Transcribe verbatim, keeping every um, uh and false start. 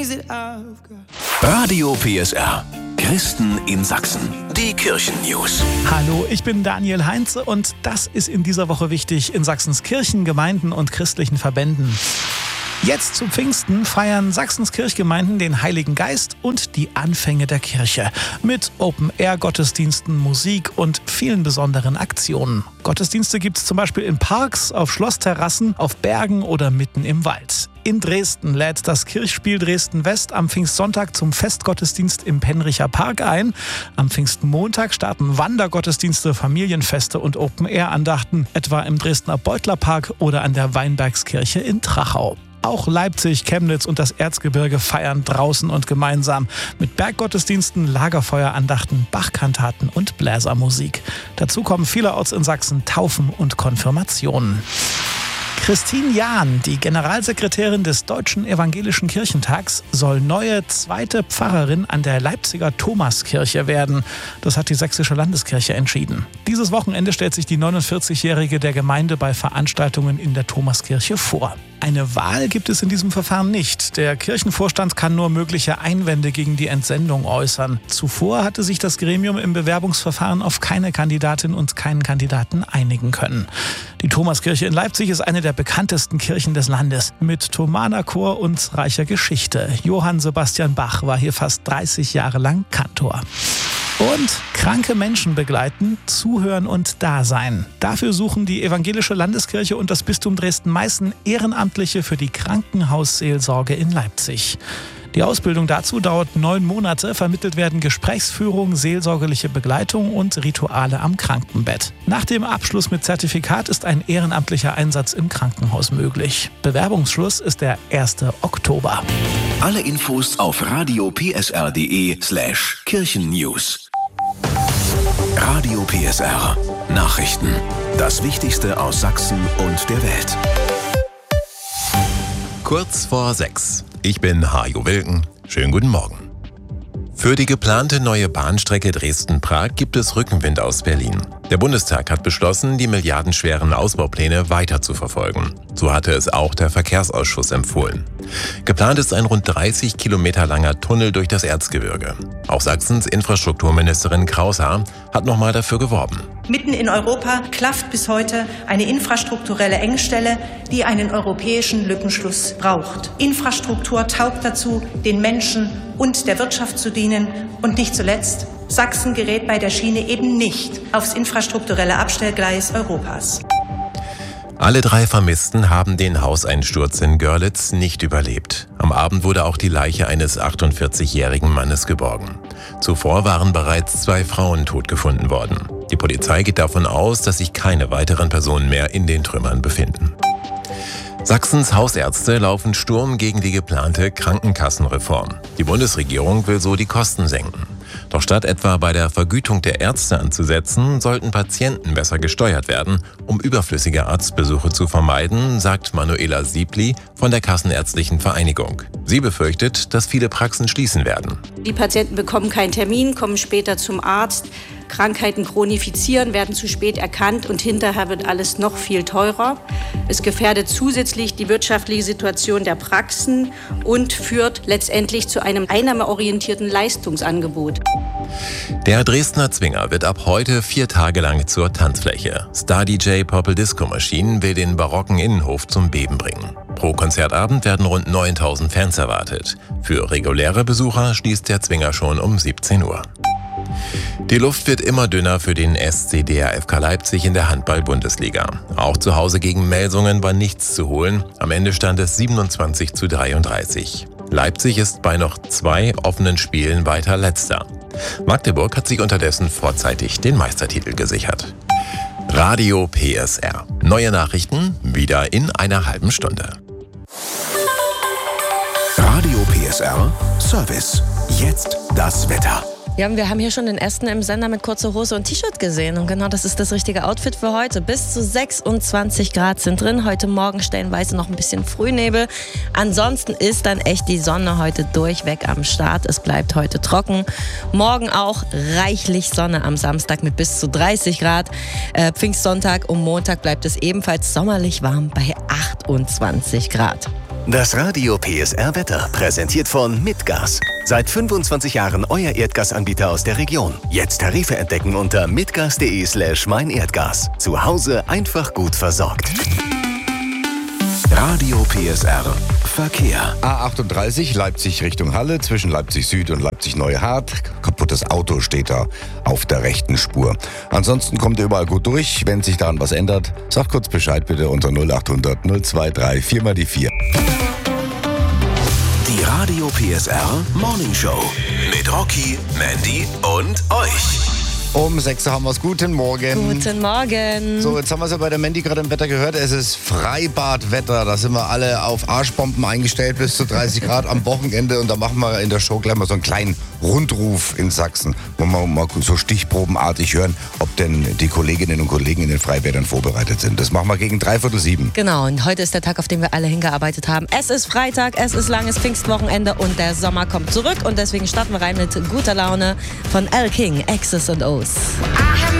things that I've got. Radio P S R. Christen in Sachsen. Die Kirchen-News. Hallo, ich bin Daniel Heinze und das ist in dieser Woche wichtig in Sachsens Kirchen, Gemeinden und christlichen Verbänden. Jetzt zu Pfingsten feiern Sachsens Kirchgemeinden den Heiligen Geist und die Anfänge der Kirche mit Open-Air-Gottesdiensten, Musik und vielen besonderen Aktionen. Gottesdienste gibt es zum Beispiel in Parks, auf Schlossterrassen, auf Bergen oder mitten im Wald. In Dresden lädt das Kirchspiel Dresden-West am Pfingstsonntag zum Festgottesdienst im Penricher Park ein. Am Pfingstmontag starten Wandergottesdienste, Familienfeste und Open-Air-Andachten, etwa im Dresdner Beutlerpark oder an der Weinbergskirche in Trachau. Auch Leipzig, Chemnitz und das Erzgebirge feiern draußen und gemeinsam mit Berggottesdiensten, Lagerfeuerandachten, Bachkantaten und Bläsermusik. Dazu kommen vielerorts in Sachsen Taufen und Konfirmationen. Christine Jahn, die Generalsekretärin des Deutschen Evangelischen Kirchentags, soll neue zweite Pfarrerin an der Leipziger Thomaskirche werden. Das hat die Sächsische Landeskirche entschieden. Dieses Wochenende stellt sich die neunundvierzigjährige der Gemeinde bei Veranstaltungen in der Thomaskirche vor. Eine Wahl gibt es in diesem Verfahren nicht. Der Kirchenvorstand kann nur mögliche Einwände gegen die Entsendung äußern. Zuvor hatte sich das Gremium im Bewerbungsverfahren auf keine Kandidatin und keinen Kandidaten einigen können. Die Thomaskirche in Leipzig ist eine der bekanntesten Kirchen des Landes mit Thomanerchor und reicher Geschichte. Johann Sebastian Bach war hier fast dreißig Jahre lang Kantor. Und kranke Menschen begleiten, zuhören und da sein. Dafür suchen die Evangelische Landeskirche und das Bistum Dresden-Meißen Ehrenamtliche für die Krankenhausseelsorge in Leipzig. Die Ausbildung dazu dauert neun Monate. Vermittelt werden Gesprächsführung, seelsorgerliche Begleitung und Rituale am Krankenbett. Nach dem Abschluss mit Zertifikat ist ein ehrenamtlicher Einsatz im Krankenhaus möglich. Bewerbungsschluss ist der erste Oktober. Alle Infos auf radiopsr.de slash Kirchennews. Radio P S R. Nachrichten. Das Wichtigste aus Sachsen und der Welt. Kurz vor sechs. Ich bin Hajo Wilken. Schönen guten Morgen. Für die geplante neue Bahnstrecke Dresden-Prag gibt es Rückenwind aus Berlin. Der Bundestag hat beschlossen, die milliardenschweren Ausbaupläne weiter zu verfolgen. So hatte es auch der Verkehrsausschuss empfohlen. Geplant ist ein rund dreißig Kilometer langer Tunnel durch das Erzgebirge. Auch Sachsens Infrastrukturministerin Kraushaar hat nochmal dafür geworben. Mitten in Europa klafft bis heute eine infrastrukturelle Engstelle, die einen europäischen Lückenschluss braucht. Infrastruktur taugt dazu, den Menschen und der Wirtschaft zu dienen. Und nicht zuletzt, Sachsen gerät bei der Schiene eben nicht aufs infrastrukturelle Abstellgleis Europas. Alle drei Vermissten haben den Hauseinsturz in Görlitz nicht überlebt. Am Abend wurde auch die Leiche eines achtundvierzigjährigen Mannes geborgen. Zuvor waren bereits zwei Frauen tot gefunden worden. Die Polizei geht davon aus, dass sich keine weiteren Personen mehr in den Trümmern befinden. Sachsens Hausärzte laufen Sturm gegen die geplante Krankenkassenreform. Die Bundesregierung will so die Kosten senken. Doch statt etwa bei der Vergütung der Ärzte anzusetzen, sollten Patienten besser gesteuert werden, um überflüssige Arztbesuche zu vermeiden, sagt Manuela Siebli von der Kassenärztlichen Vereinigung. Sie befürchtet, dass viele Praxen schließen werden. Die Patienten bekommen keinen Termin, kommen später zum Arzt. Krankheiten chronifizieren, werden zu spät erkannt und hinterher wird alles noch viel teurer. Es gefährdet zusätzlich die wirtschaftliche Situation der Praxen und führt letztendlich zu einem einnahmeorientierten Leistungsangebot. Der Dresdner Zwinger wird ab heute vier Tage lang zur Tanzfläche. Star-D J Purple Disco Machine will den barocken Innenhof zum Beben bringen. Pro Konzertabend werden rund neuntausend Fans erwartet. Für reguläre Besucher schließt der Zwinger schon um siebzehn Uhr. Die Luft wird immer dünner für den S C D R F K Leipzig in der Handball-Bundesliga. Auch zu Hause gegen Melsungen war nichts zu holen. Am Ende stand es siebenundzwanzig zu dreiunddreißig. Leipzig ist bei noch zwei offenen Spielen weiter Letzter. Magdeburg hat sich unterdessen vorzeitig den Meistertitel gesichert. Radio P S R. Neue Nachrichten wieder in einer halben Stunde. Radio P S R Service. Jetzt das Wetter. Ja, wir haben hier schon den Ästen im Sender mit kurzer Hose und T-Shirt gesehen. Und genau das ist das richtige Outfit für heute. Bis zu sechsundzwanzig Grad sind drin. Heute Morgen stellenweise noch ein bisschen Frühnebel. Ansonsten ist dann echt die Sonne heute durchweg am Start. Es bleibt heute trocken. Morgen auch reichlich Sonne am Samstag mit bis zu dreißig Grad. Äh, Pfingstsonntag und Montag bleibt es ebenfalls sommerlich warm bei achtundzwanzig Grad. Das Radio P S R Wetter, präsentiert von Mitgas. Seit fünfundzwanzig Jahren euer Erdgasanbieter aus der Region. Jetzt Tarife entdecken unter mitgas.de slash meinerdgas. Zu Hause einfach gut versorgt. Radio P S R Verkehr. A achtunddreißig Leipzig Richtung Halle, zwischen Leipzig Süd und Leipzig Neuhardt. Kaputtes Auto steht da auf der rechten Spur. Ansonsten kommt ihr überall gut durch. Wenn sich daran was ändert, sagt kurz Bescheid bitte unter null achthundert null zweiunddreißig vier mal die vier. Die Radio P S R Morning Show mit Rocky, Mandy und euch. Um sechs Uhr haben wir es. Guten Morgen. Guten Morgen. So, jetzt haben wir es ja bei der Mandy gerade im Wetter gehört. Es ist Freibadwetter. Da sind wir alle auf Arschbomben eingestellt bis zu dreißig Grad am Wochenende. Und da machen wir in der Show gleich mal so einen kleinen Rundruf in Sachsen, wo wir mal so stichprobenartig hören, ob denn die Kolleginnen und Kollegen in den Freibädern vorbereitet sind. Das machen wir gegen dreiviertel sieben. Genau, und heute ist der Tag, auf den wir alle hingearbeitet haben. Es ist Freitag, es ist langes Pfingstwochenende und der Sommer kommt zurück. Und deswegen starten wir rein mit guter Laune von Al King, X's und O's.